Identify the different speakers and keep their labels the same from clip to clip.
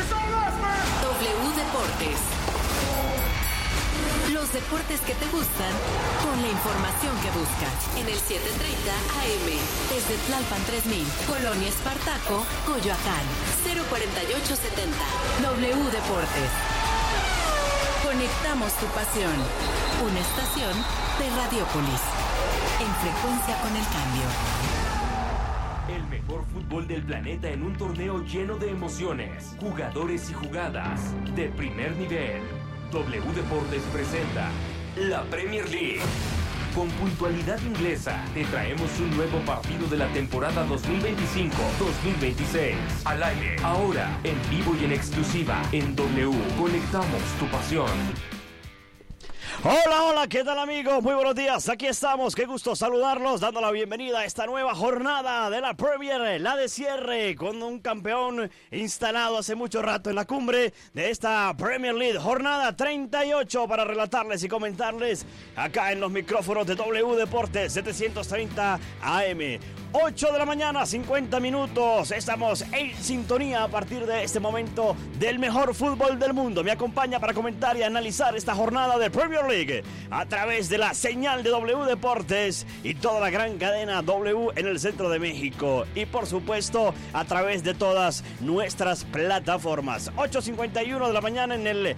Speaker 1: W Deportes. Los deportes que te gustan con la información que buscas. En el 7:30 AM. Desde Tlalpan 3000, Colonia Espartaco, Coyoacán. 04870. W Deportes. Conectamos tu pasión. Una estación de Radiopolis. En frecuencia con el cambio.
Speaker 2: El mejor fútbol del planeta en un torneo lleno de emociones, jugadores y jugadas de primer nivel. W Deportes presenta la Premier League. Con puntualidad inglesa, te traemos un nuevo partido de la temporada 2025-2026. Al aire, ahora, en vivo y en exclusiva, en W. Conectamos tu pasión.
Speaker 3: Hola, ¿qué tal amigos? Muy buenos días, aquí estamos, qué gusto saludarlos, dando la bienvenida a esta nueva jornada de la Premier, la de cierre, con un campeón instalado hace mucho rato en la cumbre de esta Premier League, jornada 38 para relatarles y comentarles acá en los micrófonos de W Deportes 730 AM. 8 de la mañana, 50 minutos, estamos en sintonía a partir de este momento del mejor fútbol del mundo. Me acompaña para comentar y analizar esta jornada de Premier League a través de la señal de W Deportes y toda la gran cadena W en el centro de México. Y por supuesto a través de todas nuestras plataformas. 8:51 de la mañana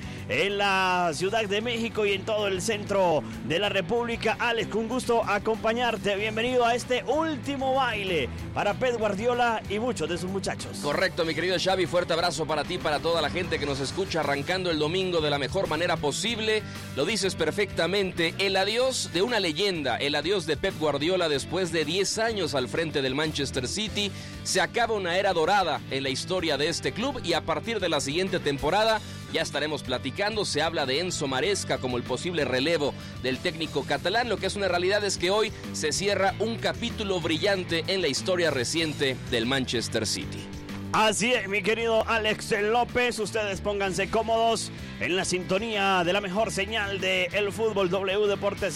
Speaker 3: en la Ciudad de México y en todo el centro de la República. Alex, con gusto acompañarte. Bienvenido a este último baile para Pep Guardiola y muchos de sus muchachos.
Speaker 4: Correcto, mi querido Xavi, fuerte abrazo para ti, para toda la gente que nos escucha arrancando el domingo de la mejor manera posible. Lo dices perfectamente, el adiós de una leyenda, el adiós de Pep Guardiola después de 10 años al frente del Manchester City. Se acaba una era dorada en la historia de este club y a partir de la siguiente temporada ya estaremos platicando. Se habla de Enzo Maresca como el posible relevo del técnico catalán. Lo que es una realidad es que hoy se cierra un capítulo brillante en la historia reciente del Manchester City.
Speaker 3: Así es, mi querido Alex López, ustedes pónganse cómodos en la sintonía de la mejor señal de el fútbol W Deportes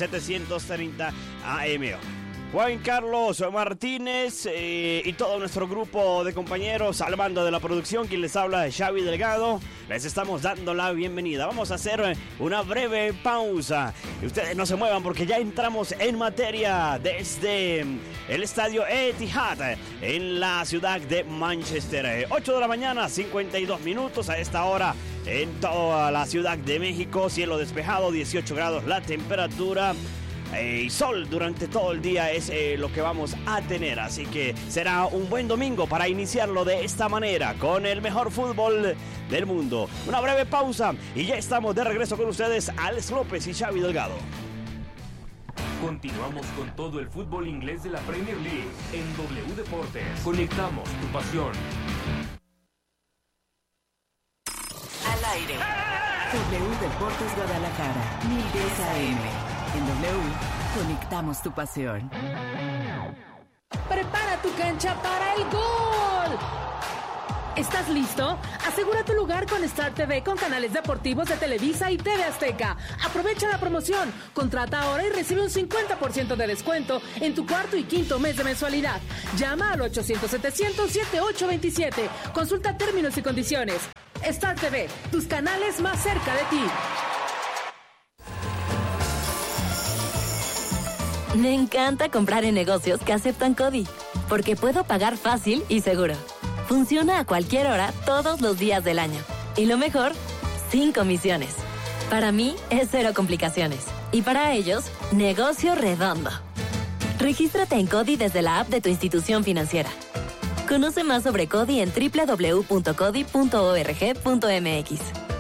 Speaker 3: 730 AM. Juan Carlos Martínez y todo nuestro grupo de compañeros al mando de la producción, quien les habla Xavi Delgado, les estamos dando la bienvenida. Vamos a hacer una breve pausa y ustedes no se muevan porque ya entramos en materia desde el estadio Etihad en la ciudad de Manchester. 8 de la mañana, 52 minutos a esta hora en toda la Ciudad de México, cielo despejado, 18 grados la temperatura. Y sol durante todo el día es lo que vamos a tener, así que será un buen domingo para iniciarlo de esta manera con el mejor fútbol del mundo. Una breve pausa y ya estamos de regreso con ustedes, Alex López y Xavi Delgado.
Speaker 2: Continuamos con todo el fútbol inglés de la Premier League en W Deportes. Conectamos tu pasión.
Speaker 1: Al aire. W Deportes Guadalajara, 1010 AM. En W, conectamos tu pasión.
Speaker 5: Prepara tu cancha para el gol. ¿Estás listo? Asegura tu lugar con Star TV con canales deportivos de Televisa y TV Azteca. Aprovecha la promoción. Contrata ahora y recibe un 50% de descuento en tu cuarto y quinto mes de mensualidad. Llama al 800-700-7827. Consulta términos y condiciones. Star TV, tus canales más cerca de ti.
Speaker 6: Me encanta comprar en negocios que aceptan CODI, porque puedo pagar fácil y seguro. Funciona a cualquier hora, todos los días del año. Y lo mejor, sin comisiones. Para mí, es cero complicaciones. Y para ellos, negocio redondo. Regístrate en CODI desde la app de tu institución financiera. Conoce más sobre CODI en www.codi.org.mx.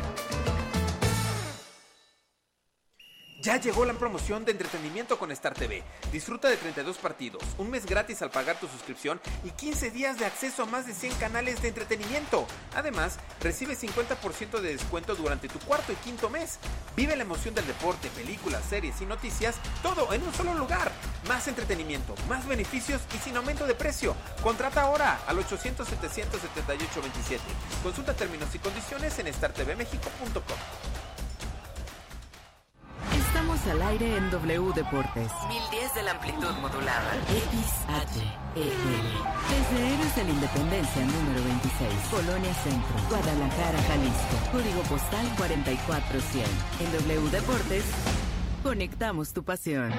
Speaker 7: Ya llegó la promoción de entretenimiento con Star TV. Disfruta de 32 partidos, un mes gratis al pagar tu suscripción y 15 días de acceso a más de 100 canales de entretenimiento. Además, recibe 50% de descuento durante tu cuarto y quinto mes. Vive la emoción del deporte, películas, series y noticias, todo en un solo lugar. Más entretenimiento, más beneficios y sin aumento de precio. Contrata ahora al 800-700-7827. Consulta términos y condiciones en startvmexico.com.
Speaker 1: Estamos al aire en W Deportes. 1010 de la amplitud modulada. XHEL. Desde Héroes de la Independencia número 26. Colonia Centro. Guadalajara, Jalisco. Código postal 44100. En W Deportes, conectamos tu pasión.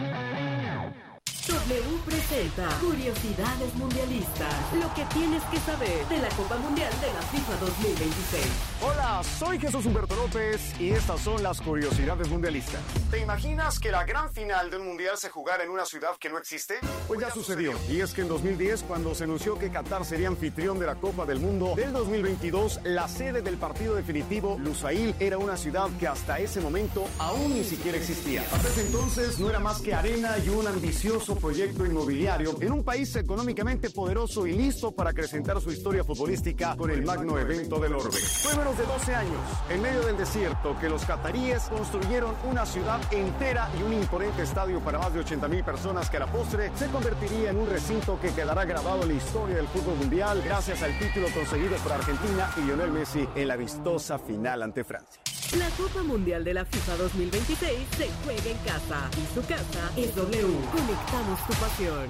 Speaker 1: W presenta Curiosidades Mundialistas. Lo que tienes que saber de la Copa Mundial de la FIFA 2026.
Speaker 8: Hola, soy Jesús Humberto López y estas son las Curiosidades Mundialistas. ¿Te imaginas que la gran final de un mundial se jugara en una ciudad que no existe? Pues ya sucedió. Y es que en 2010, cuando se anunció que Qatar sería anfitrión de la Copa del Mundo del 2022, la sede del partido definitivo, Lusail, era una ciudad que hasta ese momento aún ni siquiera existía. Hasta ese entonces no era más que arena y un ambicioso proyecto inmobiliario en un país económicamente poderoso y listo para acrecentar su historia futbolística con el magno evento del orbe. Fue menos de 12 años, en medio del desierto, que los cataríes construyeron una ciudad entera y un imponente estadio para más de 80,000 personas que a la postre se convertiría en un recinto que quedará grabado en la historia del fútbol mundial gracias al título conseguido por Argentina y Lionel Messi en la vistosa final ante Francia.
Speaker 1: La Copa Mundial de la FIFA 2026 se juega en casa y su casa es W. Conectamos tu pasión.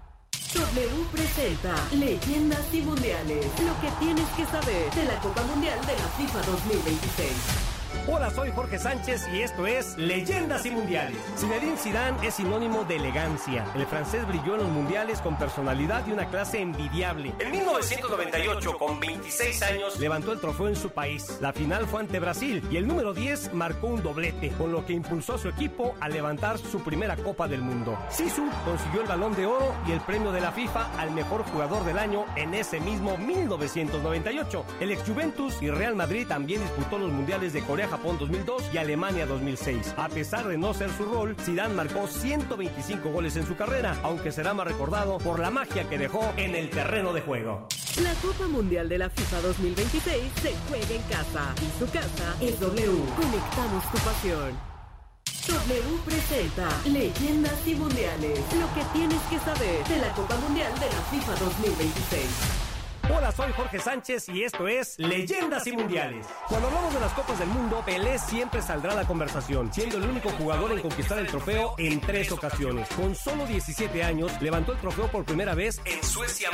Speaker 1: W presenta Leyendas y Mundiales. Lo que tienes que saber de la Copa Mundial de la FIFA 2026.
Speaker 9: Hola, soy Jorge Sánchez y esto es Leyendas y Mundiales. Zinedine Zidane es sinónimo de elegancia. El francés brilló en los mundiales con personalidad y una clase envidiable. En 1998, con 26 años, levantó el trofeo en su país. La final fue ante Brasil y el número 10 marcó un doblete, con lo que impulsó a su equipo a levantar su primera Copa del Mundo. Zizou consiguió el Balón de Oro y el premio de la FIFA al mejor jugador del año en ese mismo 1998. El ex Juventus y Real Madrid también disputó los mundiales de Corea, Japón 2002 y Alemania 2006. A pesar de no ser su rol, Zidane marcó 125 goles en su carrera, aunque será más recordado por la magia que dejó en el terreno de juego.
Speaker 1: La Copa Mundial de la FIFA 2026 se juega en casa y su casa es W. Conectamos tu pasión. W presenta Leyendas y Mundiales. Lo que tienes que saber de la Copa Mundial de la FIFA 2026.
Speaker 9: Hola, soy Jorge Sánchez y esto es Leyendas y Mundiales. Cuando hablamos de las Copas del Mundo, Pelé siempre saldrá a la conversación, siendo el único jugador en conquistar el trofeo en 3 ocasiones. Con solo 17 años, levantó el trofeo por primera vez en Suecia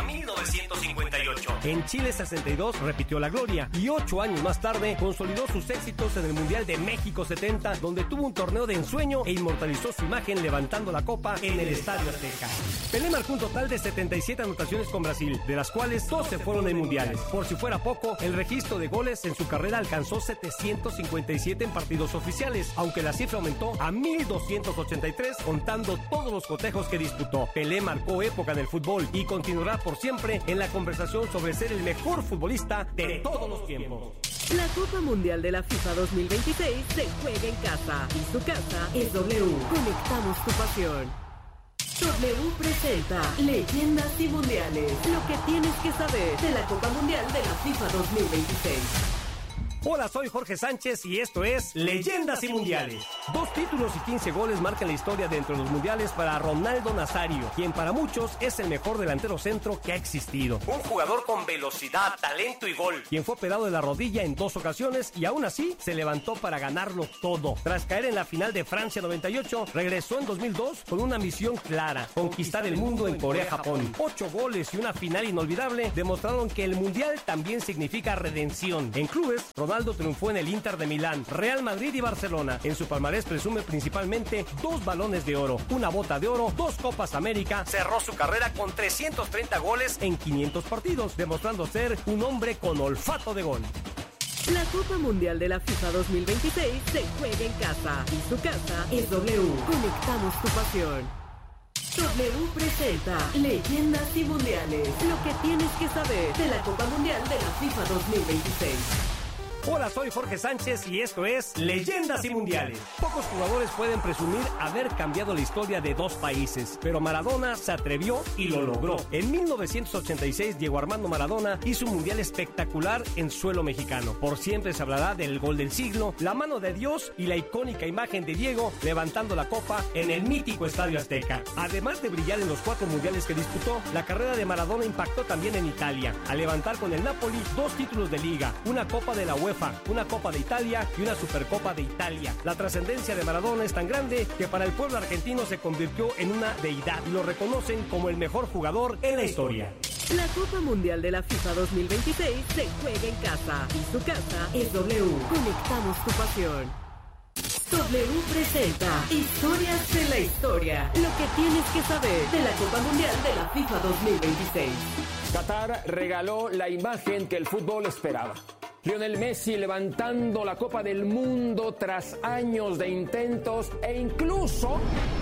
Speaker 9: 1958. En Chile 62 repitió la gloria y 8 años más tarde consolidó sus éxitos en el Mundial de México 70, donde tuvo un torneo de ensueño e inmortalizó su imagen levantando la copa en el Estadio Azteca. Pelé marcó un total de 77 anotaciones con Brasil, de las cuales 12 fueron en mundiales. Por si fuera poco, el registro de goles en su carrera alcanzó 757 en partidos oficiales, aunque la cifra aumentó a 1,283 contando todos los cotejos que disputó. Pelé marcó época en el fútbol y continuará por siempre en la conversación sobre ser el mejor futbolista de todos los tiempos.
Speaker 1: La Copa Mundial de la FIFA 2026 se juega en casa y su casa es W. Conectamos tu pasión. W presenta Leyendas y Mundiales. Lo que tienes que saber de la Copa Mundial de la FIFA 2026.
Speaker 9: Hola, soy Jorge Sánchez y esto es Leyendas y Mundiales. 2 títulos y 15 goles marcan la historia dentro de los mundiales para Ronaldo Nazario, quien para muchos es el mejor delantero centro que ha existido. Un jugador con velocidad, talento y gol, quien fue operado de la rodilla en 2 ocasiones y aún así se levantó para ganarlo todo. Tras caer en la final de Francia 98, regresó en 2002 con una misión clara: conquistar el mundo en Corea-Japón. 8 goles y una final inolvidable demostraron que el mundial también significa redención. En clubes, Ronaldo triunfó en el Inter de Milán, Real Madrid y Barcelona. En su palmarés presume principalmente 2 balones de oro, una bota de oro, 2 Copas América. Cerró su carrera con 330 goles en 500 partidos, demostrando ser un hombre con olfato de gol.
Speaker 1: La Copa Mundial de la FIFA 2026 se juega en casa y su casa es W. Conectamos tu pasión. W presenta Leyendas y Mundiales. Lo que tienes que saber de la Copa Mundial de la FIFA 2026.
Speaker 9: Hola, soy Jorge Sánchez y esto es Leyendas y Mundiales. Pocos jugadores pueden presumir haber cambiado la historia de 2 países, pero Maradona se atrevió y lo logró. En 1986, Diego Armando Maradona hizo un mundial espectacular en suelo mexicano. Por siempre se hablará del gol del siglo, la mano de Dios y la icónica imagen de Diego levantando la copa en el mítico Estadio Azteca. Además de brillar en los 4 mundiales que disputó, la carrera de Maradona impactó también en Italia, al levantar con el Napoli 2 títulos de liga, una copa de la UEFA UEFA, una Copa de Italia y una Supercopa de Italia. La trascendencia de Maradona es tan grande que para el pueblo argentino se convirtió en una deidad y lo reconocen como el mejor jugador en la historia.
Speaker 10: La Copa Mundial de la FIFA 2026 se juega en casa y su casa es W. Conectamos tu pasión. W presenta Historias de la Historia. Lo que tienes que saber de la Copa Mundial de la FIFA 2026.
Speaker 11: Qatar regaló la imagen que el fútbol esperaba. Lionel Messi levantando la Copa del Mundo tras años de intentos e incluso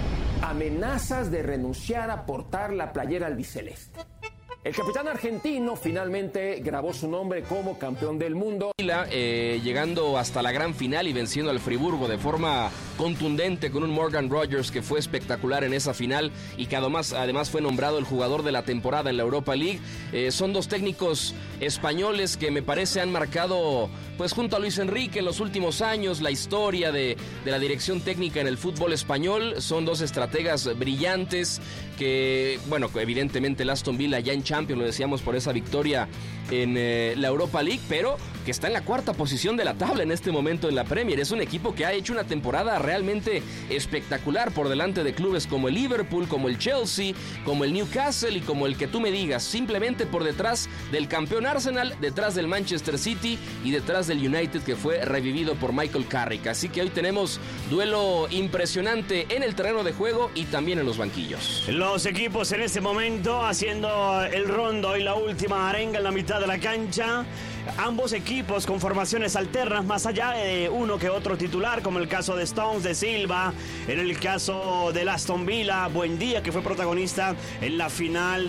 Speaker 11: amenazas de renunciar a portar la playera albiceleste. El capitán argentino finalmente grabó su nombre como campeón del mundo.
Speaker 4: Llegando hasta la gran final y venciendo al Friburgo de forma contundente con un Morgan Rogers que fue espectacular en esa final y que además fue nombrado el jugador de la temporada en la Europa League. Son dos técnicos españoles que me parece han marcado, pues junto a Luis Enrique en los últimos años, la historia de la dirección técnica en el fútbol español. Son dos estrategas brillantes que, bueno, evidentemente el Aston Villa ya en Champions, lo decíamos, por esa victoria en la Europa League, pero que está en la cuarta posición de la tabla en este momento en la Premier. Es un equipo que ha hecho una temporada realmente espectacular por delante de clubes como el Liverpool, como el Chelsea, como el Newcastle y como el que tú me digas, simplemente por detrás del campeón Arsenal, detrás del Manchester City y detrás del United, que fue revivido por Michael Carrick. Así que hoy tenemos duelo impresionante en el terreno de juego y también en los banquillos.
Speaker 3: Los equipos en este momento haciendo el rondo y la última arenga en la mitad de la cancha. Ambos equipos con formaciones alternas, más allá de uno que otro titular, como el caso de Stones, de Silva, en el caso del Aston Villa, Buendía, que fue protagonista en la final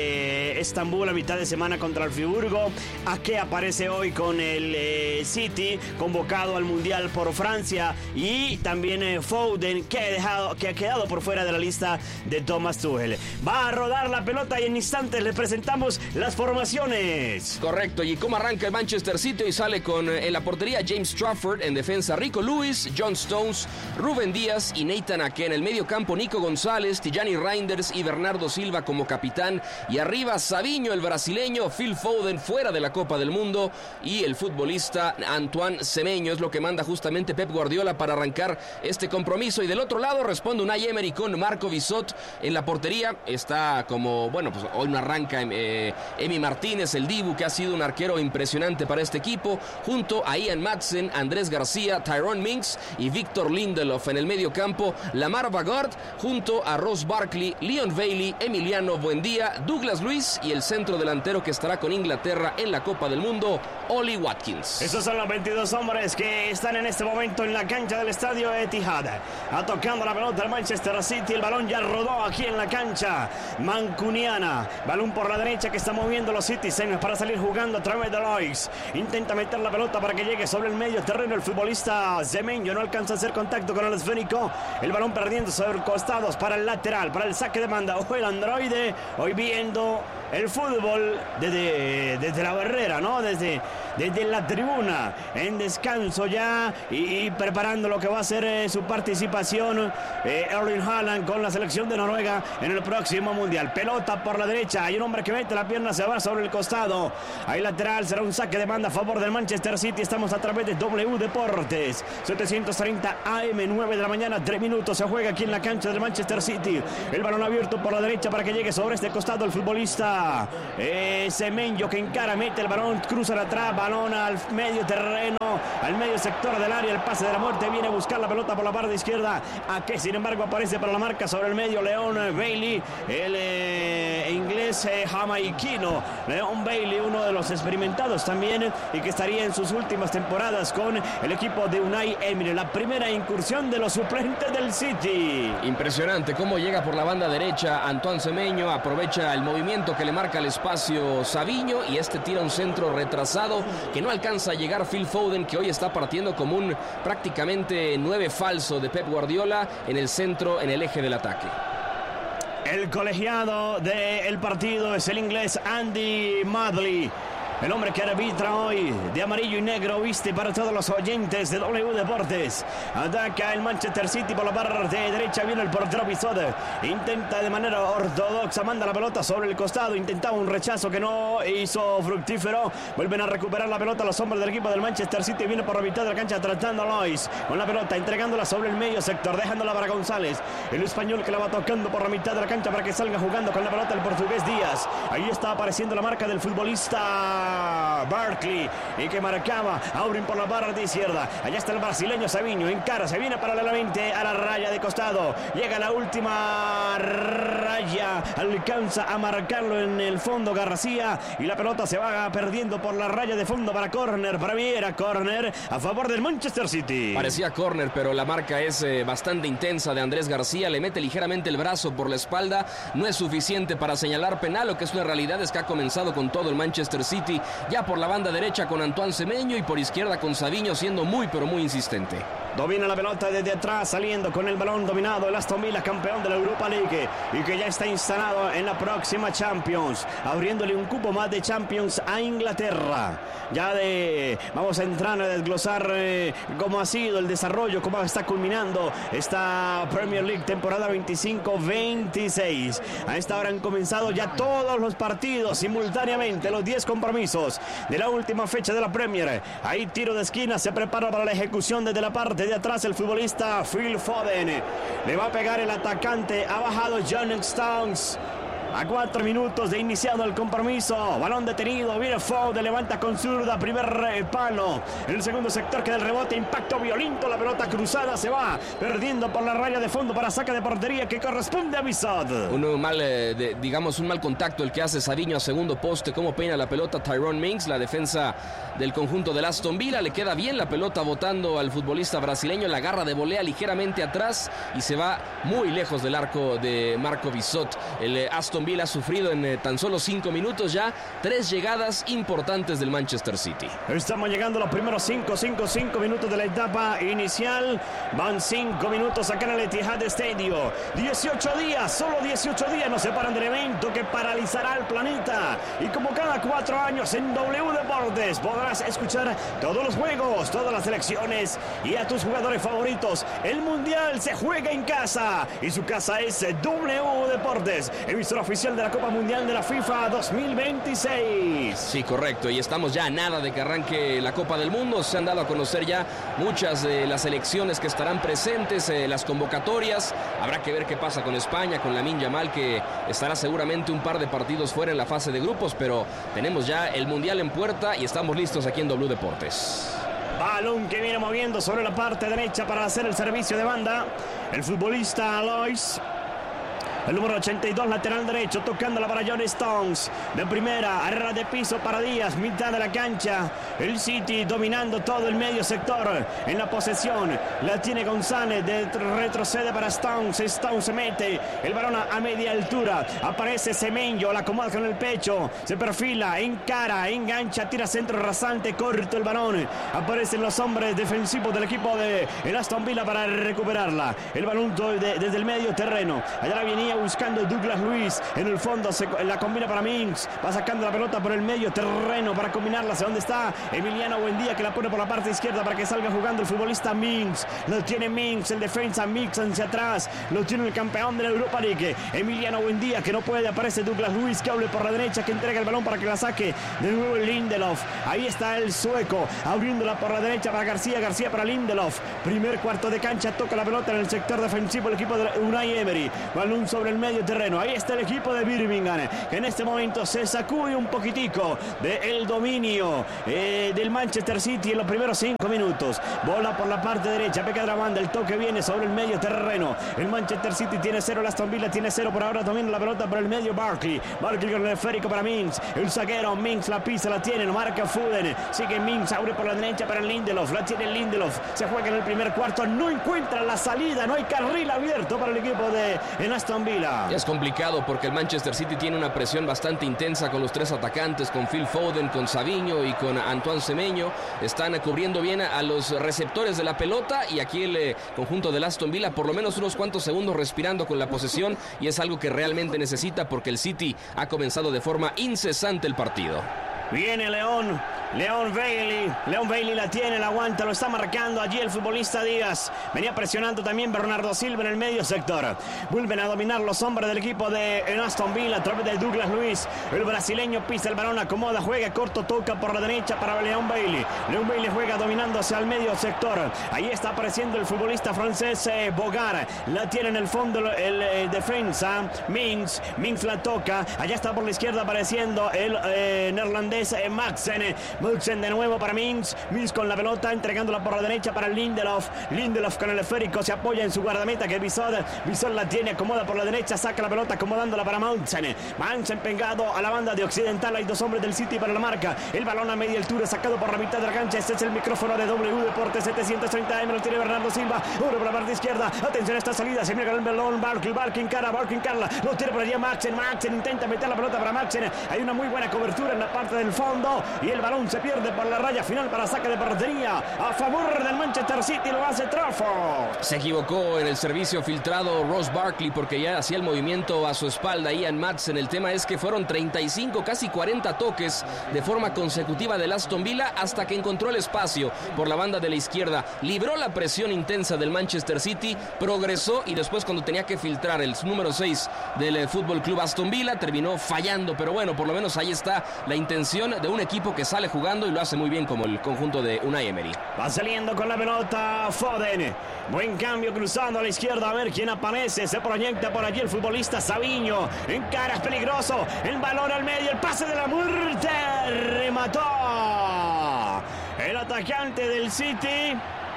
Speaker 3: de Estambul a mitad de semana contra el Friburgo. Ake aparece hoy con el City, convocado al Mundial por Francia, y también Foden, que ha quedado por fuera de la lista de Thomas Tuchel. Va a rodar la pelota y en instantes les presentamos las formaciones.
Speaker 4: Correcto, y cómo arranca el Manchester City y sale con en la portería James Trafford, en defensa Rico Lewis, John Stones, Rúben Díaz y Nathan Ake. En el medio campo Nico González, Tijani Reinders y Bernardo Silva como capitán, y arriba Savinho, el brasileño, Phil Foden fuera de la Copa del Mundo y el futbolista Antoine Semenyo. Es lo que manda justamente Pep Guardiola para arrancar este compromiso. Y del otro lado responde Unai Emery con Marco Visot en la portería. Está como, bueno, pues hoy no arranca Emi Martínez, el Dibu, que ha sido un arquero impresionante para este equipo, junto a Ian Madsen, Andrés García, Tyrone Mings y Victor Lindelof. En el medio campo Lamar Bagard junto a Ross Barkley, Leon Bailey, Emiliano Buendía, Douglas Luiz y el centro delantero que estará con Inglaterra en la Copa del Mundo, Oli Watkins.
Speaker 3: Esos son los 22 hombres que están en este momento en la cancha del estadio Etihad. Tocando la pelota al Manchester City, el balón ya rodó aquí en la cancha mancuniana. Balón por la derecha que está moviendo los Citizens para salir jugando a través de Lois. Intenta meter la pelota para que llegue sobre el medio terreno el futbolista Semenyo. No alcanza a hacer contacto con el esférico. El balón perdiendo sobre costados para el lateral, para el saque de banda. Ojo el androide, hoy viendo el fútbol desde la barrera, ¿no? Desde la tribuna, en descanso ya y preparando lo que va a ser su participación Erling Haaland con la selección de Noruega en el próximo Mundial. Pelota por la derecha, hay un hombre que mete la pierna, se va sobre el costado. Ahí lateral, será un saque de banda a favor del Manchester City. Estamos a través de W Deportes 730 AM, 9 de la mañana, 3 minutos. Se juega aquí en la cancha del Manchester City. El balón abierto por la derecha para que llegue sobre este costado el futbolista Semenyo, que encara, mete el balón, cruza de atrás, balón al medio terreno, al medio sector del área. El pase de la muerte, viene a buscar la pelota por la parte izquierda. Ake, sin embargo, aparece para la marca sobre el medio Leon Bailey, el inglés jamaiquino Leon Bailey, uno de los experimentados también y que estaría en sus últimas temporadas con el equipo de Unai Emery. La primera incursión de los suplentes del City.
Speaker 4: Impresionante cómo llega por la banda derecha Antoine Semenyo, aprovecha el movimiento que le marca el espacio Savinho y este tira un centro retrasado que no alcanza a llegar Phil Foden, que hoy está partiendo como un prácticamente 9 falso de Pep Guardiola en el centro, en el eje del ataque.
Speaker 3: El colegiado del partido es el inglés Andy Madley. El hombre que arbitra hoy de amarillo y negro, viste para todos los oyentes de W Deportes. Ataca el Manchester City por la parte derecha, viene el portero Bizot. Intenta de manera ortodoxa, manda la pelota sobre el costado, intentaba un rechazo que no hizo fructífero. Vuelven a recuperar la pelota los hombres del equipo del Manchester City, viene por la mitad de la cancha tratando a Lois con la pelota, entregándola sobre el medio sector, dejándola para González, el español que la va tocando por la mitad de la cancha para que salga jugando con la pelota el portugués Díaz. Ahí está apareciendo la marca del futbolista Barkley, y que marcaba Aurin por la parte izquierda. Allá está el brasileño Savinho, encara, se viene paralelamente a la raya de costado, llega la última raya, alcanza a marcarlo en el fondo García, y la pelota se va perdiendo por la raya de fondo para córner. Para mí era córner a favor del Manchester City.
Speaker 4: Parecía córner, pero la marca es bastante intensa de Andrés García, le mete ligeramente el brazo por la espalda, no es suficiente para señalar penal. Lo que es una realidad es que ha comenzado con todo el Manchester City, ya por la banda derecha con Antoine Semenyo y por izquierda con Savinho, siendo muy pero muy insistente.
Speaker 3: Domina la pelota desde atrás, saliendo con el balón dominado el Aston Villa, campeón de la Europa League, y que ya está instalado en la próxima Champions, abriéndole un cupo más de Champions a Inglaterra. Vamos a entrar a desglosar cómo ha sido el desarrollo, cómo está culminando esta Premier League temporada 25-26. A esta hora han comenzado ya todos los partidos simultáneamente, los 10 compromisos de la última fecha de la Premier. Ahí tiro de esquina, se prepara para la ejecución desde la parte de atrás el futbolista Phil Foden. Le va a pegar el atacante, ha bajado John Stones. A 4 minutos de iniciado el compromiso, balón detenido, viene Foden, levanta con zurda, primer palo. En el segundo sector queda el rebote, impacto violento, la pelota cruzada se va perdiendo por la raya de fondo para saque de portería que corresponde a Bizot.
Speaker 4: Un mal contacto el que hace Savinho a segundo poste, cómo peina la pelota Tyrone Mings, la defensa del conjunto del Aston Villa. Le queda bien la pelota botando al futbolista brasileño, la agarra de volea ligeramente atrás y se va muy lejos del arco de Marco Bizot. El Aston Villa ha sufrido en tan solo 5 minutos ya 3 llegadas importantes del Manchester City.
Speaker 3: Estamos llegando a los primeros 5 minutos de la etapa inicial. Van 5 minutos acá en el Etihad Stadium. 18 días, solo 18 días nos separan del evento que paralizará el planeta. Y como cada 4 años en W Deportes podrás escuchar todos los juegos, todas las selecciones y a tus jugadores favoritos. El Mundial se juega en casa y su casa es W Deportes, emisora oficial de la Copa Mundial de la FIFA 2026.
Speaker 4: Sí, correcto, y estamos ya a nada de que arranque la Copa del Mundo. Se han dado a conocer ya muchas de las selecciones que estarán presentes, las convocatorias. Habrá que ver qué pasa con España, con Lamine Yamal, que estará seguramente un par de partidos fuera en la fase de grupos, pero tenemos ya el Mundial en puerta y estamos listos aquí en W Deportes.
Speaker 3: Balón que viene moviendo sobre la parte derecha para hacer el servicio de banda el futbolista Lois. El número 82, lateral derecho, tocándola para John Stones. De primera, a ras de piso para Díaz, mitad de la cancha. El City dominando todo el medio sector. En la posesión, la tiene González, retrocede para Stones. Stones se mete, el balón a media altura. Aparece Semenyo, la acomoda con el pecho. Se perfila, encara, engancha, tira centro rasante, corto el balón. Aparecen los hombres defensivos del equipo de el Aston Villa para recuperarla. El balón desde el medio terreno. Allá la venía buscando Douglas Luiz, en el fondo la combina para Mings, va sacando la pelota por el medio terreno para combinarla hacia donde está Emiliano Buendía, que la pone por la parte izquierda para que salga jugando el futbolista Mings. Lo tiene Mings, el defensa Mings hacia atrás, lo tiene el campeón de la Europa League, Emiliano Buendía, que no puede, aparece Douglas Luiz, que hable por la derecha, que entrega el balón para que la saque de nuevo el Lindelof. Ahí está el sueco, abriéndola por la derecha para García, García para Lindelof. Primer cuarto de cancha, toca la pelota en el sector defensivo el equipo de Unai Emery, balón sobre el medio terreno. Ahí está el equipo de Birmingham, que en este momento se sacude un poquitico del dominio del Manchester City en los primeros 5 minutos. Bola por la parte derecha, peca de la banda, el toque viene sobre el medio terreno. El Manchester City tiene 0, el Aston Villa tiene 0 por ahora, domina la pelota por el medio Barkley con el esférico para Mings, el zaguero Mings la pisa, la tiene, lo marca Foden, sigue Mings, abre por la derecha para Lindelof, la tiene Lindelof, se juega en el primer cuarto, no encuentra la salida, no hay carril abierto para el equipo de Aston Villa.
Speaker 4: Es complicado porque el Manchester City tiene una presión bastante intensa con los 3 atacantes, con Phil Foden, con Savinho y con Antoine Semenyo. Están cubriendo bien a los receptores de la pelota y aquí el conjunto del Aston Villa por lo menos unos cuantos segundos respirando con la posesión, y es algo que realmente necesita porque el City ha comenzado de forma incesante el partido.
Speaker 3: Viene León Bailey la tiene, la aguanta, lo está marcando allí el futbolista Díaz. Venía presionando también Bernardo Silva en el medio sector. Vuelven a dominar los hombres del equipo de Aston Villa a través de Douglas Luiz. El brasileño pisa el balón, acomoda, juega corto, toca por la derecha para León Bailey. León Bailey juega dominando hacia el medio sector. Ahí está apareciendo el futbolista francés Bogar. La tiene en el fondo el defensa Mings la toca. Allá está por la izquierda apareciendo el neerlandés Maxen de nuevo para Mings con la pelota, entregándola por la derecha para Lindelof con el esférico, se apoya en su guardameta que es Visor la tiene, acomoda por la derecha, saca la pelota acomodándola para Maxen pegado a la banda de Occidental. Hay dos hombres del City para la marca, el balón a media altura sacado por la mitad de la cancha. Este es el micrófono de W Deportes 730 AM, lo tiene Bernardo Silva, uno por la parte izquierda, atención a esta salida, se mira el balón, Barkley Carla, lo tiene por allá Maxen intenta meter la pelota para Maxen, hay una muy buena cobertura en la parte del fondo y el balón se pierde por la raya final para saque de portería a favor del Manchester City. Lo hace Trafford.
Speaker 4: Se equivocó en el servicio filtrado Ross Barkley porque ya hacía el movimiento a su espalda Ian Maatsen. El tema es que fueron 35, casi 40 toques de forma consecutiva del Aston Villa hasta que encontró el espacio por la banda de la izquierda, libró la presión intensa del Manchester City, progresó y después cuando tenía que filtrar el número 6 del Fútbol Club Aston Villa terminó fallando, pero bueno, por lo menos ahí está la intención de un equipo que sale jugando y lo hace muy bien como el conjunto de Unai Emery.
Speaker 3: Va saliendo con la pelota Foden, buen cambio cruzando a la izquierda, a ver quién aparece, se proyecta por allí el futbolista Savinho, encara, es peligroso, el balón al medio, el pase de la muerte, remató el atacante del City.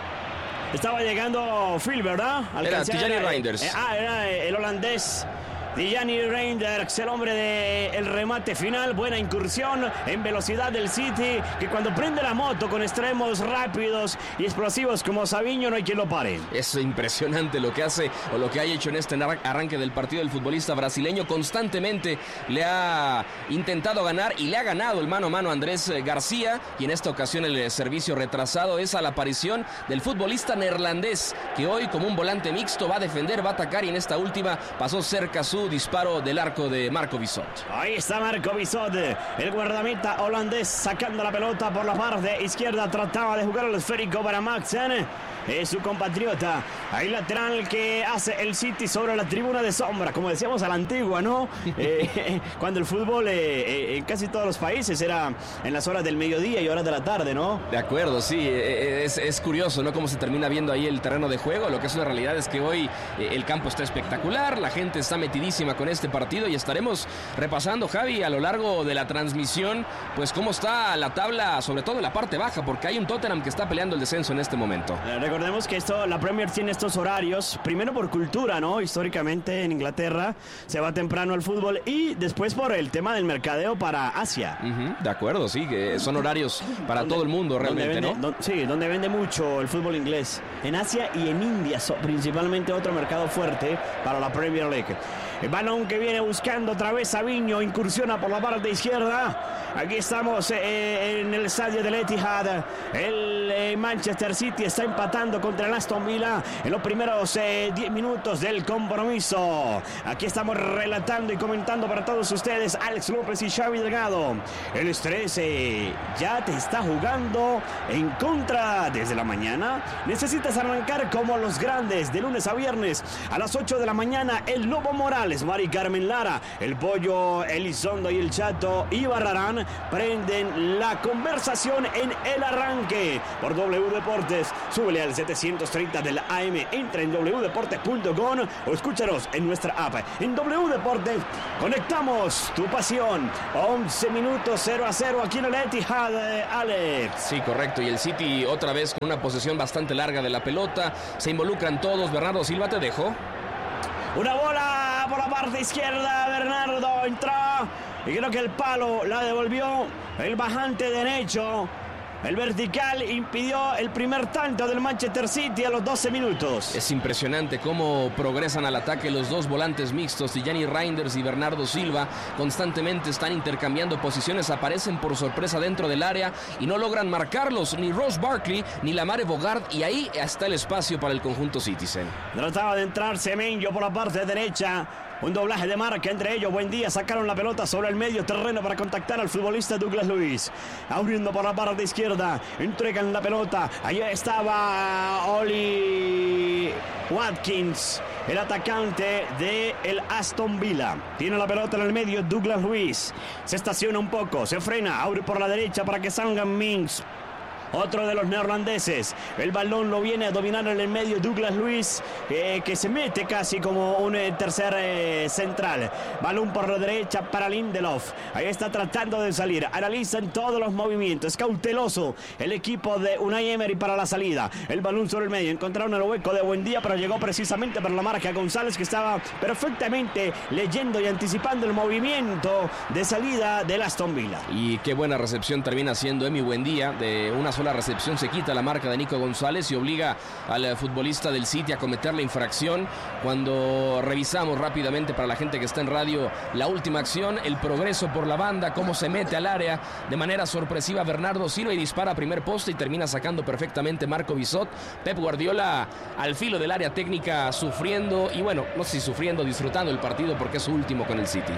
Speaker 3: Estaba llegando Phil, ¿verdad?
Speaker 4: Era Tijani Reinders.
Speaker 3: Era el holandés Tijani Reinders, el hombre del remate final. Buena incursión en velocidad del City, que cuando prende la moto con extremos rápidos y explosivos como Savinho, no hay quien lo pare.
Speaker 4: Es impresionante lo que hace o lo que ha hecho en este arranque del partido del futbolista brasileño. Constantemente le ha intentado ganar y le ha ganado el mano a mano a Andrés García, y en esta ocasión el servicio retrasado es a la aparición del futbolista neerlandés, que hoy como un volante mixto va a defender, va a atacar, y en esta última pasó cerca su disparo del arco de Marco Visot.
Speaker 3: Ahí está Marco Visot, el guardameta holandés, sacando la pelota por la parte izquierda, trataba de jugar el esférico para Maxen, su compatriota. Ahí lateral que hace el City sobre la tribuna de sombra, como decíamos a la antigua, ¿no? Cuando el fútbol en casi todos los países era en las horas del mediodía y horas de la tarde, ¿no?
Speaker 4: De acuerdo, sí, es curioso, ¿no? Cómo se termina viendo ahí el terreno de juego. Lo que es una realidad es que hoy el campo está espectacular, la gente está metidísima con este partido, y estaremos repasando, Javi, a lo largo de la transmisión, pues cómo está la tabla, sobre todo en la parte baja, porque hay un Tottenham que está peleando el descenso en este momento.
Speaker 3: Recordemos que la Premier tiene estos horarios, primero por cultura, ¿no? Históricamente en Inglaterra se va temprano al fútbol, y después por el tema del mercadeo para Asia.
Speaker 4: De acuerdo, sí, que son horarios para todo el mundo realmente, ¿no?
Speaker 3: Sí, donde vende mucho el fútbol inglés. En Asia y en India, principalmente, otro mercado fuerte para la Premier League. El balón que viene buscando otra vez Savinho, incursiona por la parte izquierda. Aquí estamos en el estadio del Etihad. El Manchester City está empatando contra el Aston Villa en los primeros 10 minutos del compromiso. Aquí estamos relatando y comentando para todos ustedes, Alex López y Xavi Delgado. El estrés ya te está jugando en contra desde la mañana. Necesitas arrancar como los grandes, de lunes a viernes a las 8 de la mañana. El Lobo Morales, Mari Carmen Lara, el Pollo Elizondo y el Chato Ibarrarán prenden la conversación en el arranque por W Deportes. Súbele al 730 del AM, entra en wdeportes.com o escúchanos en nuestra app. En W Deportes conectamos tu pasión. 11 minutos 0-0 aquí en el Etihad, Alex.
Speaker 4: Sí, correcto, y el City otra vez con una posesión bastante larga de la pelota. Se involucran todos. Bernardo Silva, te dejo.
Speaker 3: Una bola por la parte izquierda, Bernardo entró y creo que el palo la devolvió el bajante derecho. El vertical impidió el primer tanto del Manchester City a los 12 minutos.
Speaker 4: Es impresionante cómo progresan al ataque los dos volantes mixtos, Tijani Reinders y Bernardo Silva. Constantemente están intercambiando posiciones, aparecen por sorpresa dentro del área y no logran marcarlos ni Ross Barkley ni Lamare Bogard, y ahí está el espacio para el conjunto Citizen.
Speaker 3: Trataba de entrar Semenyo por la parte derecha. Un doblaje de marca entre ellos. Buendía sacaron la pelota sobre el medio terreno para contactar al futbolista Douglas Luiz. Abriendo por la parte izquierda. Entregan la pelota. Allí estaba Oli Watkins, el atacante del Aston Villa. Tiene la pelota en el medio Douglas Luiz. Se estaciona un poco. Se frena. Abre por la derecha para que salgan Mings. Otro de los neerlandeses. El balón lo viene a dominar en el medio Douglas Luiz, que se mete casi como un tercer central. Balón por la derecha para Lindelof. Ahí está tratando de salir. Analizan todos los movimientos. Cauteloso el equipo de Unai Emery para la salida. El balón sobre el medio. Encontraron el hueco de Buendía, pero llegó precisamente por la marca González, que estaba perfectamente leyendo y anticipando el movimiento de salida del Aston Villa.
Speaker 4: Y qué buena recepción termina haciendo Emi Buendía. De una sola recepción se quita la marca de Nico González y obliga al futbolista del City a cometer la infracción. Cuando revisamos rápidamente para la gente que está en radio la última acción, el progreso por la banda, cómo se mete al área de manera sorpresiva Bernardo Silva y dispara a primer poste y termina sacando perfectamente Marco Bisot. Pep Guardiola al filo del área técnica sufriendo, y bueno, no sé si sufriendo, disfrutando el partido porque es su último con el City.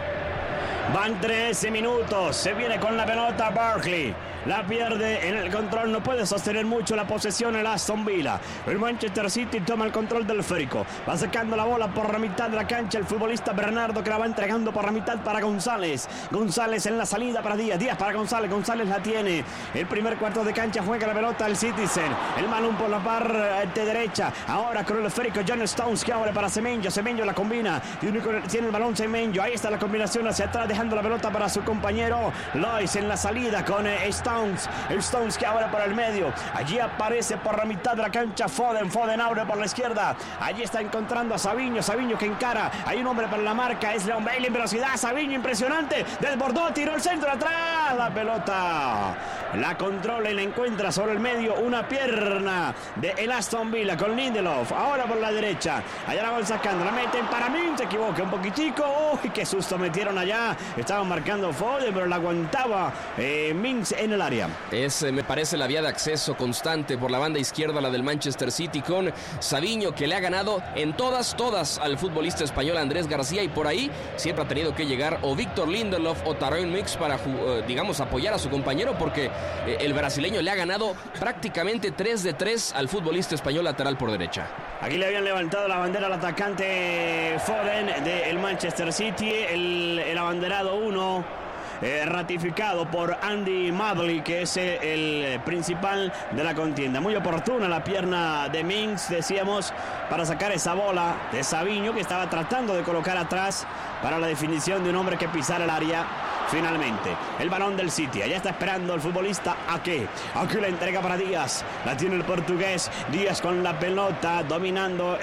Speaker 3: Van 13 minutos, se viene con la pelota Barkley, la pierde en el control, no puede sostener mucho la posesión el Aston Villa. El Manchester City toma el control del esférico, va sacando la bola por la mitad de la cancha el futbolista Bernardo, que la va entregando por la mitad para González. González en la salida para Díaz, Díaz para González, González la tiene. El primer cuarto de cancha juega la pelota el Citizen, el balón por la parte derecha, ahora con el esférico John Stones, que abre para Semenyo, Semenyo la combina, tiene el balón Semenyo, ahí está la combinación hacia atrás, dejando la pelota para su compañero Lois en la salida con Stones. El Stones que abre por el medio. Allí aparece por la mitad de la cancha Foden. Foden abre por la izquierda. Allí está encontrando a Savinho. Savinho que encara. Hay un hombre para la marca. Es Leon Bailey en velocidad. Savinho impresionante. Desbordó, tiró el centro atrás. La pelota la controla y la encuentra sobre el medio. Una pierna de el Aston Villa con Lindelof. Ahora por la derecha. Allá la van sacando. La meten para Mings. Se equivoca un poquitico. Uy, qué susto metieron allá. Estaban marcando Foden, pero la aguantaba Mings en el área.
Speaker 4: Me parece la vía de acceso constante por la banda izquierda, la del Manchester City, con Savinho, que le ha ganado en todas al futbolista español Andrés García, y por ahí siempre ha tenido que llegar o Víctor Lindelof o Tyrone Mings para, digamos, apoyar a su compañero, porque el brasileño le ha ganado prácticamente 3 de 3 al futbolista español lateral por derecha.
Speaker 3: Aquí le habían levantado la bandera al atacante Foden del Manchester City, el abanderado 1. Ratificado por Andy Madley, que es el principal de la contienda. Muy oportuna la pierna de Mings, decíamos, para sacar esa bola de Savinho, que estaba tratando de colocar atrás para la definición de un hombre que pisara el área. Finalmente, el balón del City. Allá está esperando el futbolista Ake. Ake la entrega para Díaz. La tiene el portugués. Díaz con la pelota, dominando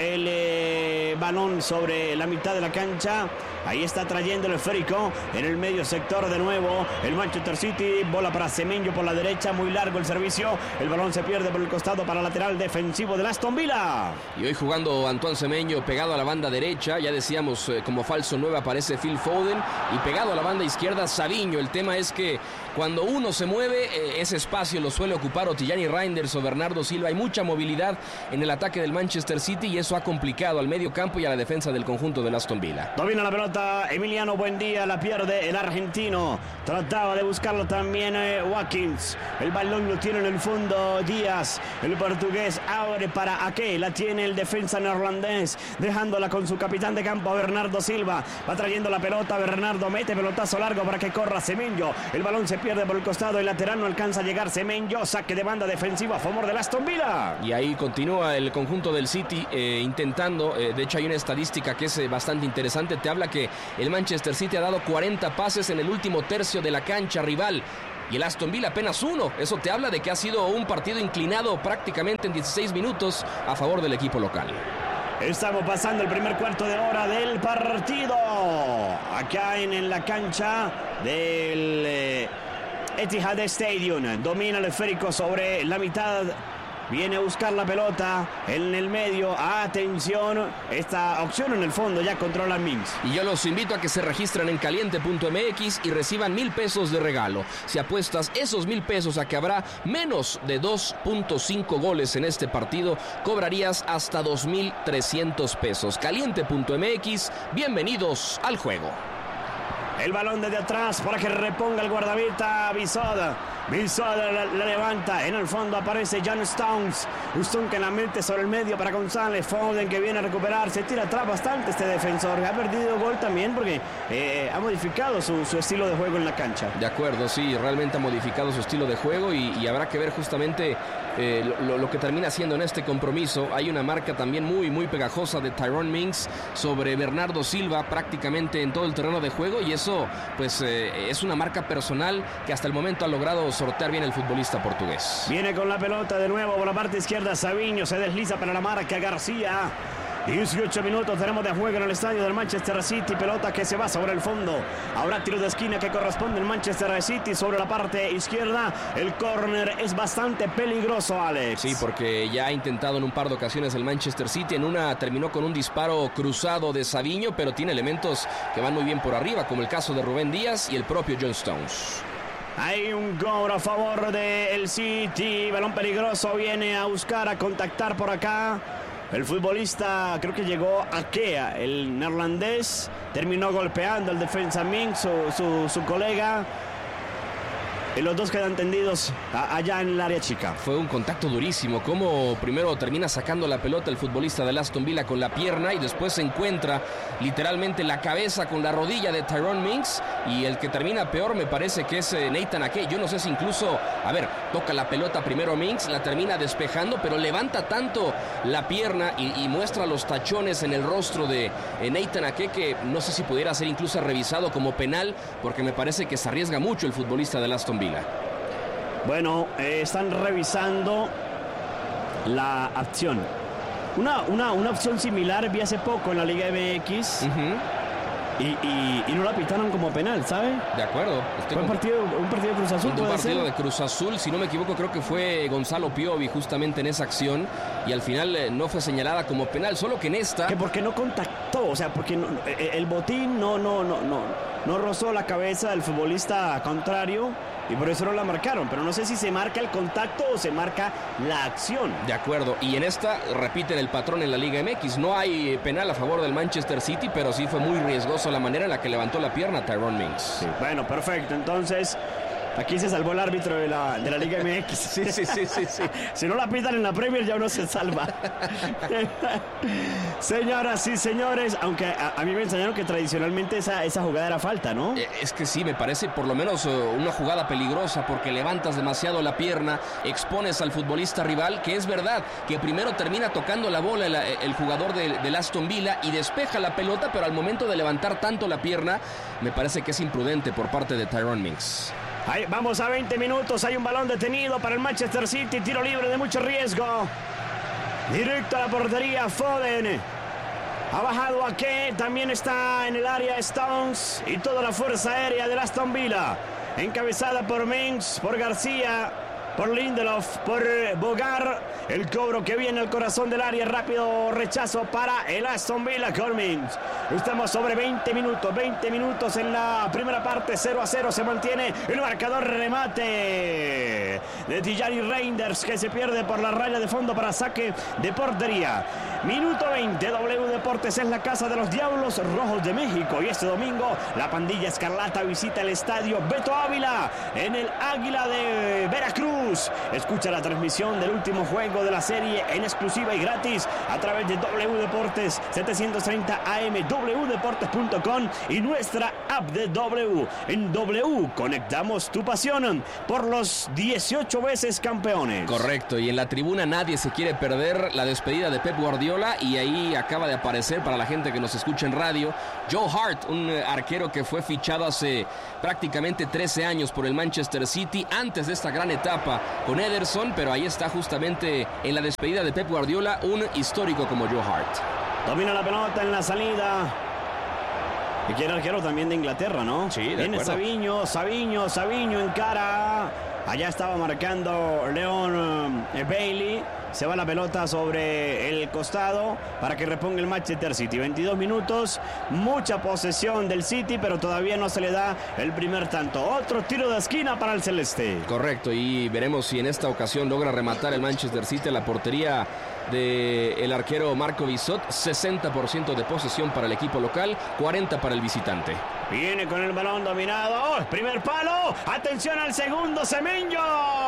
Speaker 3: el balón sobre la mitad de la cancha. Ahí está trayendo el esférico en el medio sector de nuevo el Manchester City. Bola para Semenyo por la derecha. Muy largo el servicio. El balón se pierde por el costado para el lateral defensivo del Aston Villa.
Speaker 4: Y hoy jugando Antoine Semenyo pegado a la banda derecha. Ya decíamos, como falso 9 aparece Phil Foden. Y pegado a la banda izquierda Savinho. El tema es que cuando uno se mueve, ese espacio lo suele ocupar o Tijani Reinders o Bernardo Silva. Hay mucha movilidad en el ataque del Manchester City y eso ha complicado al medio campo y a la defensa del conjunto del Aston Villa.
Speaker 3: Domina la pelota Emiliano Buendía, la pierde el argentino. Trataba de buscarlo también Watkins. El balón lo tiene en el fondo Díaz. El portugués abre para Ake. La tiene el defensa neerlandés, dejándola con su capitán de campo Bernardo Silva. Va trayendo la pelota Bernardo, mete pelotazo largo para que corra Semenyo. El balón se pierde por el costado, el lateral no alcanza a llegar. Semenyo, saque de banda defensiva a favor del Aston Villa.
Speaker 4: Y ahí continúa el conjunto del City intentando, de hecho hay una estadística que es bastante interesante, te habla que el Manchester City ha dado 40 pases en el último tercio de la cancha rival y el Aston Villa apenas 1. Eso te habla de que ha sido un partido inclinado prácticamente en 16 minutos a favor del equipo local.
Speaker 3: Estamos pasando el primer cuarto de hora del partido acá en la cancha del Etihad Stadium. Domina el esférico sobre la mitad viene a buscar la pelota en el medio. Atención, esta opción en el fondo ya controla Mings.
Speaker 4: Y yo los invito a que se registren en caliente.mx y reciban 1,000 pesos de regalo. Si apuestas esos 1,000 pesos a que habrá menos de 2.5 goles en este partido, cobrarías hasta 2,300 pesos. Caliente.mx, bienvenidos al juego.
Speaker 3: El balón desde atrás para que reponga el guardameta Bisoda. Bisoda la levanta. En el fondo aparece John Stones. Stones que la mete sobre el medio para González. Foden que viene a recuperar. Se tira atrás bastante este defensor. Ha perdido gol también porque ha modificado su estilo de juego en la cancha.
Speaker 4: De acuerdo, sí, realmente ha modificado su estilo de juego y habrá que ver justamente lo que termina siendo en este compromiso. Hay una marca también muy pegajosa de Tyrone Mings sobre Bernardo Silva prácticamente en todo el terreno de juego, y eso pues es una marca personal que hasta el momento ha logrado sortear bien el futbolista portugués.
Speaker 3: Viene con la pelota de nuevo por la parte izquierda Savinho, se desliza para la marca García. 18 minutos tenemos de juego en el estadio del Manchester City. Pelota que se va sobre el fondo. Habrá tiro de esquina que corresponde al Manchester City sobre la parte izquierda. El córner es bastante peligroso, Alex.
Speaker 4: Sí, porque ya ha intentado en un par de ocasiones el Manchester City. En una terminó con un disparo cruzado de Savinho, pero tiene elementos que van muy bien por arriba, como el caso de Rubén Díaz y el propio John Stones.
Speaker 3: Hay un gol a favor del City. Balón peligroso, viene a buscar, a contactar por acá. El futbolista, creo que llegó a Kea, el neerlandés, terminó golpeando al defensa Mings, su colega. Y los dos quedan tendidos allá en el área chica.
Speaker 4: Fue un contacto durísimo. Como primero termina sacando la pelota el futbolista del Aston Villa con la pierna y después se encuentra literalmente la cabeza con la rodilla de Tyrone Mings. Y el que termina peor me parece que es Nathan Ake. Yo no sé si incluso, toca la pelota primero Mings, la termina despejando, pero levanta tanto la pierna y muestra los tachones en el rostro de Nathan Ake, que no sé si pudiera ser incluso revisado como penal, porque me parece que se arriesga mucho el futbolista del Aston Villa.
Speaker 3: Bueno, están revisando la acción. Una opción similar vi hace poco en la Liga MX. Y no la pitaron como penal, ¿sabe?
Speaker 4: De acuerdo.
Speaker 3: Fue un partido de Cruz Azul.
Speaker 4: Un partido de Cruz Azul, si no me equivoco, creo que fue Gonzalo Piovi justamente en esa acción. Y al final no fue señalada como penal, solo que en esta...
Speaker 3: Que porque no contactó, o sea, porque el botín no rozó la cabeza del futbolista contrario. Y por eso no la marcaron, pero no sé si se marca el contacto o se marca la acción.
Speaker 4: De acuerdo, y en esta repiten el patrón en la Liga MX. No hay penal a favor del Manchester City, pero sí fue muy riesgoso la manera en la que levantó la pierna Tyrone Mings.
Speaker 3: Sí, bueno, perfecto, entonces... Aquí se salvó el árbitro de la Liga MX.
Speaker 4: Sí.
Speaker 3: Si no la pitan en la Premier ya uno se salva. Señoras y señores, aunque a mí me enseñaron que tradicionalmente esa jugada era falta, ¿no?
Speaker 4: Es que sí, me parece por lo menos una jugada peligrosa, porque levantas demasiado la pierna, expones al futbolista rival, que es verdad que primero termina tocando la bola el jugador del Aston Villa y despeja la pelota, pero al momento de levantar tanto la pierna, me parece que es imprudente por parte de Tyrone Mings.
Speaker 3: Ahí, vamos a 20 minutos, hay un balón detenido para el Manchester City, tiro libre de mucho riesgo. Directo a la portería, Foden. Ha bajado a que también está en el área Stones y toda la fuerza aérea del Aston Villa. Encabezada por Mings, por García, por Lindelof, por Bogar. El cobro que viene al corazón del área, rápido rechazo para el Aston Villa con Mings. Estamos sobre 20 minutos en la primera parte, 0-0 se mantiene el marcador. Remate de Tijani Reinders que se pierde por la raya de fondo para saque de portería. Minuto 20, W Deportes es la casa de los Diablos Rojos de México y este domingo la pandilla escarlata visita el estadio Beto Ávila en el Águila de Veracruz. Escucha la transmisión del último juego de la serie en exclusiva y gratis a través de W Deportes 730 AM, wdeportes.com y nuestra app de W. En W conectamos tu pasión por los 18 veces campeones.
Speaker 4: Correcto, y en la tribuna nadie se quiere perder la despedida de Pep Guardiola, y ahí acaba de aparecer para la gente que nos escucha en radio Joe Hart, un arquero que fue fichado hace prácticamente 13 años por el Manchester City antes de esta gran etapa con Ederson, pero ahí está justamente en la despedida de Pep Guardiola un histórico como Joe Hart.
Speaker 3: Domina la pelota en la salida. Y quiere arquero también de Inglaterra, ¿no?
Speaker 4: Sí, de
Speaker 3: Viene
Speaker 4: acuerdo.
Speaker 3: Savinho en cara. Allá estaba marcando Leon Bailey. Se va la pelota sobre el costado para que reponga el Manchester City. 22 minutos, mucha posesión del City, pero todavía no se le da el primer tanto. Otro tiro de esquina para el celeste.
Speaker 4: Correcto, y veremos si en esta ocasión logra rematar el Manchester City a la portería del arquero Marco Visot. 60% de posesión para el equipo local, 40% para el visitante.
Speaker 3: Viene con el balón dominado. Primer palo. Atención al segundo. Semenyo.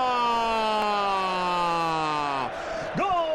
Speaker 3: ¡Gol!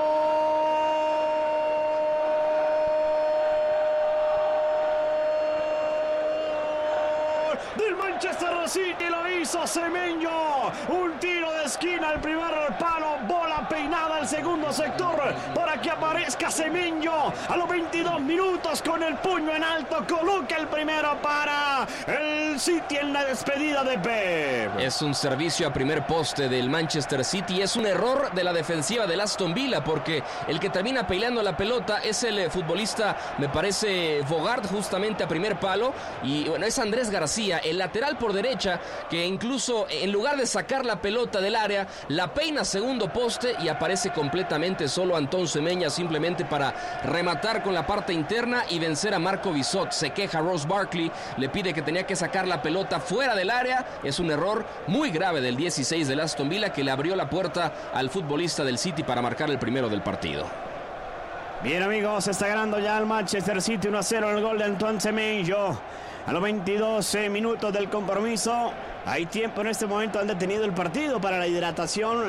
Speaker 3: Del Manchester City, lo hizo Semenyo. Un tiro de esquina, el primer palo, bola peinada al segundo sector para que aparezca Semenyo a los 22 minutos con el puño en alto. Coloca el primero para el City en la despedida de Pep.
Speaker 4: Es un servicio a primer poste del Manchester City. Es un error de la defensiva del Aston Villa, porque el que termina peleando la pelota es el futbolista, me parece, Bogart, justamente a primer palo. Y bueno, es Andrés García, el lateral por derecha, que incluso en lugar de sacar la pelota del área, la peina segundo poste y aparece completamente solo Antón Semenyo, simplemente para rematar con la parte interna y vencer a Marco Visot. Se queja Ross Barkley, le pide que tenía que sacar la pelota fuera del área. Es un error muy grave del 16 del Aston Villa, que le abrió la puerta al futbolista del City para marcar el primero del partido.
Speaker 3: Bien, amigos, está ganando ya el Manchester City 1-0 el gol de Antoine Semenyo. A los 22 minutos del compromiso, hay tiempo en este momento, han detenido el partido para la hidratación,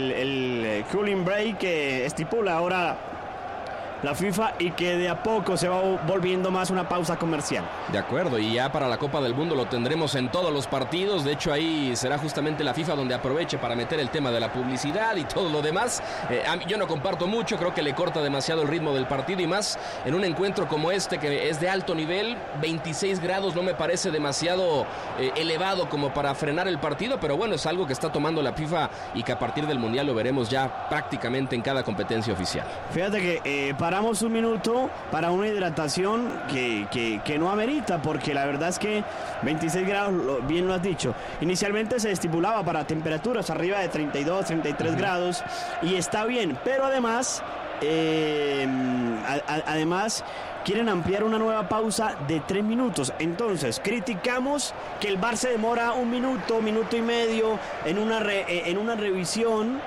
Speaker 3: el cooling break que estipula ahora la FIFA y que de a poco se va volviendo más una pausa comercial.
Speaker 4: De acuerdo, y ya para la Copa del Mundo lo tendremos en todos los partidos. De hecho, ahí será justamente la FIFA donde aproveche para meter el tema de la publicidad y todo lo demás. Yo no comparto mucho, creo que le corta demasiado el ritmo del partido, y más en un encuentro como este que es de alto nivel. 26 grados no me parece demasiado elevado como para frenar el partido, pero bueno, es algo que está tomando la FIFA y que a partir del Mundial lo veremos ya prácticamente en cada competencia oficial.
Speaker 3: Fíjate que paramos un minuto para una hidratación que no amerita, porque la verdad es que 26 grados, bien lo has dicho, inicialmente se estipulaba para temperaturas arriba de 32, 33 grados, y está bien, pero además quieren ampliar una nueva pausa de 3 minutos. Entonces, criticamos que el VAR se demora un minuto, minuto y medio en una revisión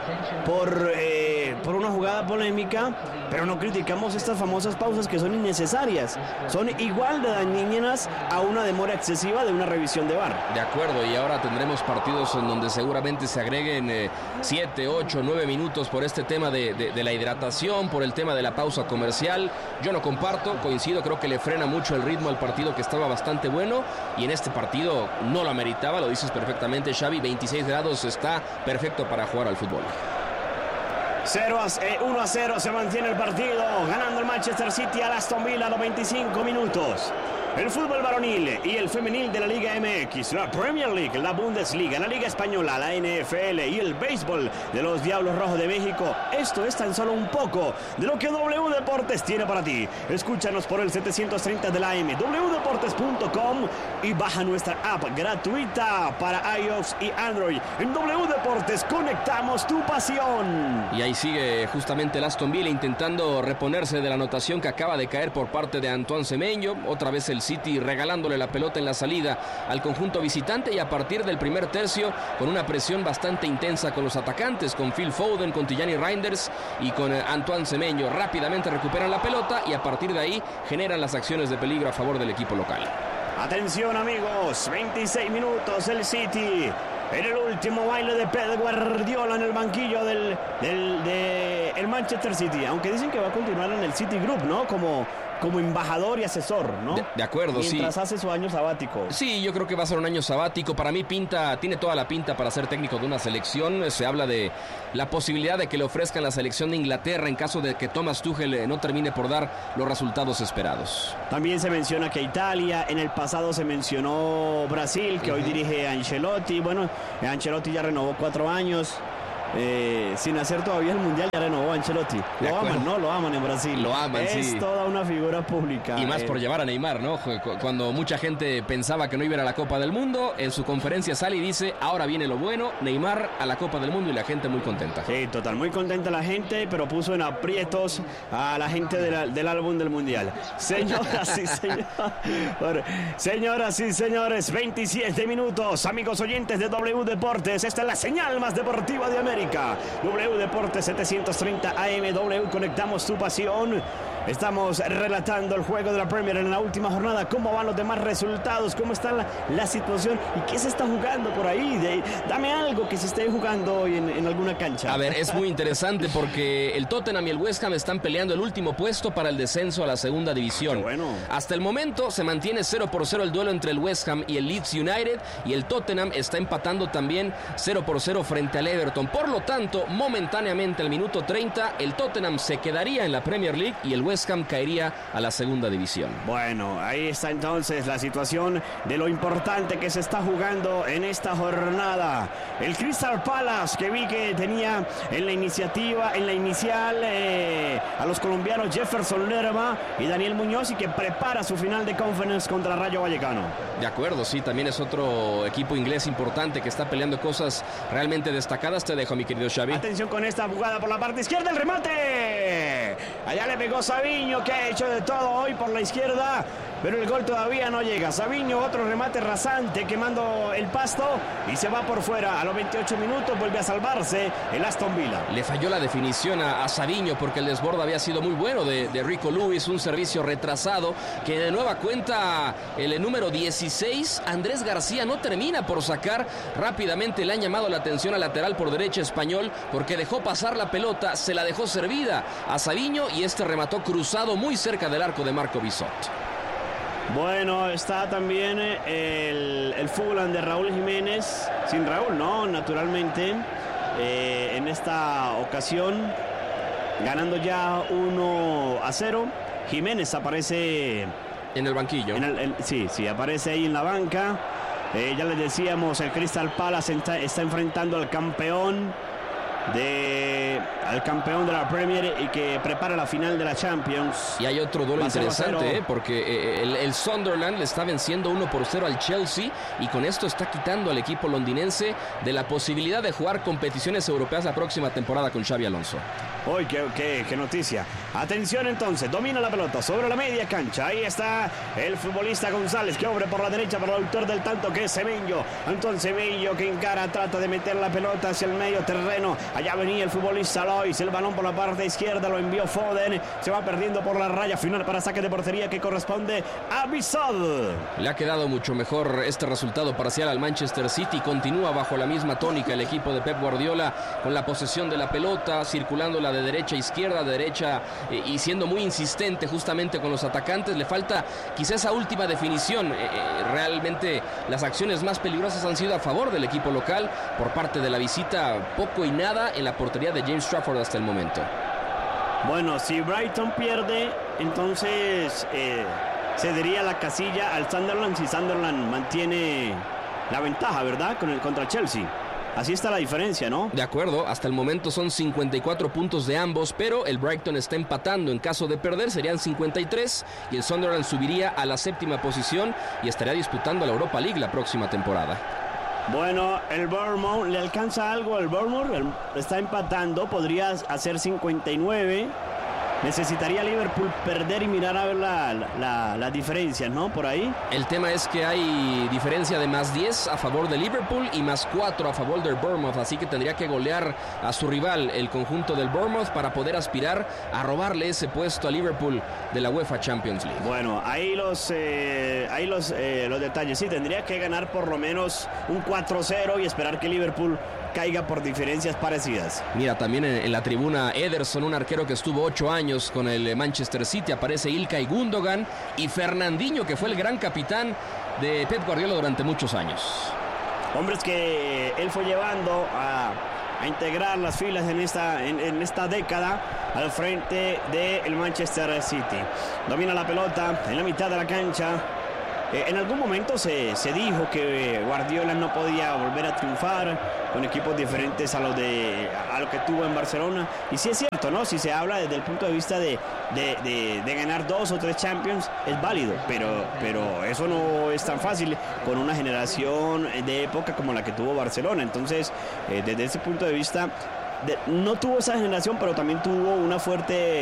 Speaker 3: por una jugada polémica, pero no criticamos estas famosas pausas que son innecesarias. Son igual de dañinas a una demora excesiva de una revisión de VAR.
Speaker 4: De acuerdo, y ahora tendremos partidos en donde seguramente se agreguen 7, 8, 9 minutos por este tema de la hidratación, por el tema de la pausa comercial. Yo no comparto, coincido, creo que le frena mucho el ritmo al partido, que estaba bastante bueno, y en este partido no lo ameritaba, lo dices perfectamente, Xavi. 26 grados está perfecto para jugar al fútbol.
Speaker 3: 1-0 se mantiene el partido, ganando el Manchester City al Aston Villa a los 25 minutos. El fútbol varonil y el femenil de la Liga MX, la Premier League, la Bundesliga, la Liga Española, la NFL y el béisbol de los Diablos Rojos de México. Esto es tan solo un poco de lo que W Deportes tiene para ti. Escúchanos por el 730 de la AM, wdeportes.com, y baja nuestra app gratuita para iOS y Android. En W Deportes conectamos tu pasión.
Speaker 4: Y ahí sigue justamente el Aston Villa intentando reponerse de la anotación que acaba de caer por parte de Antoine Semenyo. Otra vez el City regalándole la pelota en la salida al conjunto visitante, y a partir del primer tercio con una presión bastante intensa con los atacantes, con Phil Foden, con Tijani Reinders y con Antoine Semenyo. Rápidamente recuperan la pelota y a partir de ahí generan las acciones de peligro a favor del equipo local.
Speaker 3: Atención, amigos, 26 minutos el City en el último baile de Pep Guardiola en el banquillo del Manchester City, aunque dicen que va a continuar en el City Group, ¿no? Como embajador y asesor, ¿no?
Speaker 4: De acuerdo,
Speaker 3: sí. Mientras hace su año sabático.
Speaker 4: Sí, yo creo que va a ser un año sabático. Para mí tiene toda la pinta para ser técnico de una selección. Se habla de la posibilidad de que le ofrezcan la selección de Inglaterra en caso de que Thomas Tuchel no termine por dar los resultados esperados.
Speaker 3: También se menciona que Italia, en el pasado se mencionó Brasil, que hoy dirige Ancelotti. Bueno, Ancelotti ya renovó 4 años. sin hacer todavía el Mundial, ya renovó Ancelotti. Lo aman, ¿no? Lo aman en Brasil.
Speaker 4: Lo aman,
Speaker 3: es
Speaker 4: sí.
Speaker 3: toda una figura pública.
Speaker 4: Y más por llevar a Neymar, ¿no? Cuando mucha gente pensaba que no iba a ir a la Copa del Mundo, en su conferencia sale y dice, ahora viene lo bueno, Neymar a la Copa del Mundo, y la gente muy contenta.
Speaker 3: Sí, total, muy contenta la gente, pero puso en aprietos a la gente del álbum del Mundial. Señoras y señores, 27 minutos, amigos oyentes de W Deportes, esta es la señal más deportiva de América. W Deportes 730 AM, W, conectamos tu pasión. Estamos relatando el juego de la Premier en la última jornada. ¿Cómo van los demás resultados? ¿Cómo está la situación? ¿Y qué se está jugando por ahí? Dame algo que se esté jugando hoy en alguna cancha.
Speaker 4: A ver, es muy interesante porque el Tottenham y el West Ham están peleando el último puesto para el descenso a la segunda división.
Speaker 3: Bueno.
Speaker 4: Hasta el momento se mantiene 0-0 el duelo entre el West Ham y el Leeds United, y el Tottenham está empatando también 0-0 frente al Everton. Por lo tanto, momentáneamente al minuto 30, el Tottenham se quedaría en la Premier League y el West Ham caería a la segunda división.
Speaker 3: Bueno, ahí está entonces la situación de lo importante que se está jugando en esta jornada. El Crystal Palace, que vi que tenía en la inicial a los colombianos Jefferson Lerma y Daniel Muñoz, y que prepara su final de Conference contra Rayo Vallecano.
Speaker 4: De acuerdo, sí, también es otro equipo inglés importante que está peleando cosas realmente destacadas. Te dejo, mi querido Xavi.
Speaker 3: Atención con esta jugada por la parte izquierda, el remate. Allá le pegó Savinho, que ha hecho de todo hoy por la izquierda, pero el gol todavía no llega. Savinho, otro remate rasante, quemando el pasto, y se va por fuera. A los 28 minutos vuelve a salvarse el Aston Villa.
Speaker 4: Le falló la definición a Savinho porque el desborde había sido muy bueno de Rico Lewis, un servicio retrasado que de nueva cuenta el número 16, Andrés García, no termina por sacar. Rápidamente le han llamado la atención al lateral por derecha español porque dejó pasar la pelota, se la dejó servida a Savinho y este remató cruzado muy cerca del arco de Marco Bisot.
Speaker 3: Bueno, está también el Fulham de Raúl Jiménez, sin Raúl, ¿no? Naturalmente, en esta ocasión, ganando ya 1-0. Jiménez aparece
Speaker 4: en el banquillo.
Speaker 3: Sí, aparece ahí en la banca. Ya les decíamos, el Crystal Palace está enfrentando al campeón de la Premier y que prepara la final de la Champions.
Speaker 4: Y hay otro duelo interesante, porque el Sunderland le está venciendo 1-0 al Chelsea, y con esto está quitando al equipo londinense de la posibilidad de jugar competiciones europeas la próxima temporada con Xabi Alonso.
Speaker 3: Uy, qué noticia. Atención entonces, domina la pelota sobre la media cancha. Ahí está el futbolista González, que abre por la derecha para el autor del tanto, que es Semenyo. Entonces Semenyo, que encara, trata de meter la pelota hacia el medio terreno. Allá venía el futbolista Lois, el balón por la parte izquierda, lo envió Foden. Se va perdiendo por la raya final para saque de portería que corresponde a Bissell.
Speaker 4: Le ha quedado mucho mejor este resultado parcial al Manchester City. Continúa bajo la misma tónica el equipo de Pep Guardiola, con la posesión de la pelota, circulándola de derecha a izquierda, y siendo muy insistente justamente con los atacantes. Le falta quizá esa última definición. Realmente las acciones más peligrosas han sido a favor del equipo local. Por parte de la visita, poco y nada en la portería de James Trafford hasta el momento.
Speaker 3: Bueno, si Brighton pierde, entonces cedería la casilla al Sunderland, si Sunderland mantiene la ventaja, ¿verdad? Contra Chelsea. Así está la diferencia, ¿no?
Speaker 4: De acuerdo, hasta el momento son 54 puntos de ambos, pero el Brighton está empatando. En caso de perder serían 53 y el Sunderland subiría a la 7ª posición y estaría disputando la Europa League la próxima temporada.
Speaker 3: Bueno, el Bournemouth, ¿le alcanza algo al Bournemouth? Está empatando, podría hacer 59. Necesitaría Liverpool perder y mirar a ver la diferencia, ¿no? Por ahí.
Speaker 4: El tema es que hay diferencia de más 10 a favor de Liverpool y más 4 a favor del Bournemouth, así que tendría que golear a su rival, el conjunto del Bournemouth, para poder aspirar a robarle ese puesto a Liverpool de la UEFA Champions League.
Speaker 3: Bueno, ahí los detalles. Sí, tendría que ganar por lo menos un 4-0 y esperar que Liverpool caiga por diferencias parecidas.
Speaker 4: Mira, también en la tribuna Ederson, un arquero que estuvo 8 años con el Manchester City. Aparece Ilkay Gundogan y Fernandinho, que fue el gran capitán de Pep Guardiola durante muchos años.
Speaker 3: Hombres que él fue llevando a integrar las filas en esta década al frente del Manchester City. Domina la pelota en la mitad de la cancha. En algún momento se dijo que Guardiola no podía volver a triunfar con equipos diferentes a lo que tuvo en Barcelona. Y sí es cierto, ¿no? Si se habla desde el punto de vista de ganar 2 o 3 Champions, es válido. Pero eso no es tan fácil con una generación de época como la que tuvo Barcelona. Entonces, desde ese punto de vista, no tuvo esa generación, pero también tuvo una fuerte